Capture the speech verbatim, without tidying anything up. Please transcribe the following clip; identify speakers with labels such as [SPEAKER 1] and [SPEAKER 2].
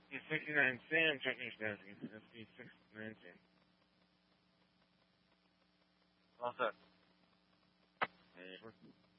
[SPEAKER 1] He's sixty-nine Sam checking your status again. S P sixty-nine Sam.
[SPEAKER 2] All set.
[SPEAKER 1] Hey,